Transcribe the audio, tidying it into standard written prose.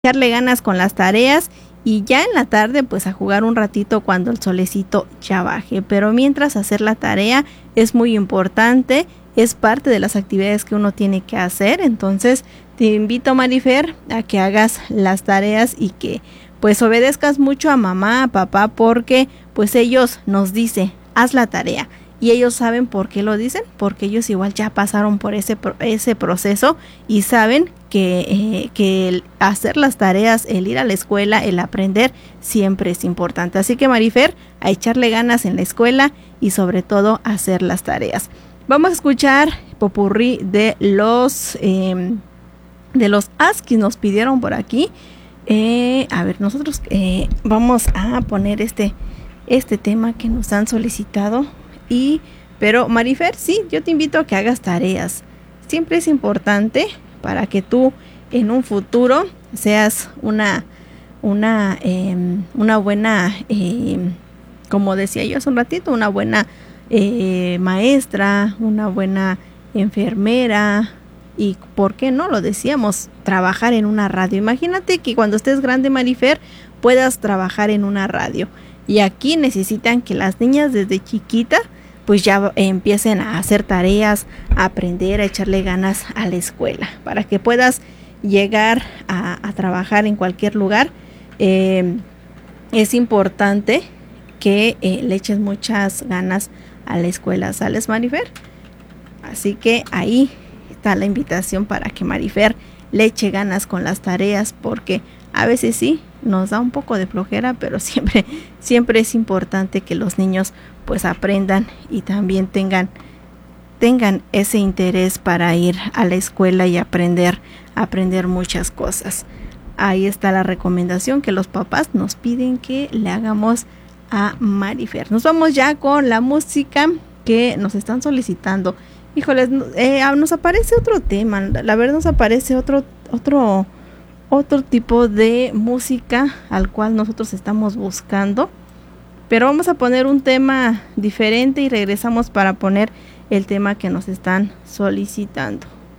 echarle ganas con las tareas y ya en la tarde pues a jugar un ratito cuando el solecito ya baje. Pero mientras hacer la tarea es muy importante, es parte de las actividades que uno tiene que hacer. Entonces te invito, Marifer, a que hagas las tareas y que pues obedezcas mucho a mamá, a papá, porque pues ellos nos dicen, haz la tarea. Y ellos saben por qué lo dicen, porque ellos igual ya pasaron por ese proceso y saben que el hacer las tareas, el ir a la escuela, el aprender, siempre es importante. Así que, Marifer, a echarle ganas en la escuela y sobre todo a hacer las tareas. Vamos a escuchar popurrí de los Askis, nos pidieron por aquí. A ver, nosotros vamos a poner este tema que nos han solicitado. Pero Marifer, sí, yo te invito a que hagas tareas. Siempre es importante para que tú en un futuro seas una buena, como decía yo hace un ratito, una buena maestra, una buena enfermera y, ¿por qué no? Lo decíamos, trabajar en una radio. Imagínate que cuando estés grande, Marifer, puedas trabajar en una radio. Y aquí necesitan que las niñas desde chiquita pues ya empiecen a hacer tareas, a aprender, a echarle ganas a la escuela, para que puedas llegar a trabajar en cualquier lugar. Es importante que le eches muchas ganas a la escuela, ¿sales, Marifer? Así que ahí está la invitación para que Marifer le eche ganas con las tareas, porque a veces sí nos da un poco de flojera, pero siempre es importante que los niños pues aprendan y también tengan ese interés para ir a la escuela y aprender muchas cosas. Ahí está la recomendación que los papás nos piden que le hagamos a Marifer. Nos vamos ya con la música que nos están solicitando. Híjoles, nos aparece otro tema, la verdad nos aparece otro tipo de música al cual nosotros estamos buscando, pero vamos a poner un tema diferente y regresamos para poner el tema que nos están solicitando.